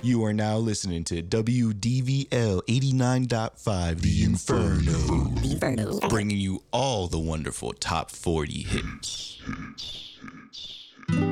You are now listening to WDVL 89.5, The Inferno. Bringing you all the wonderful top 40 hits.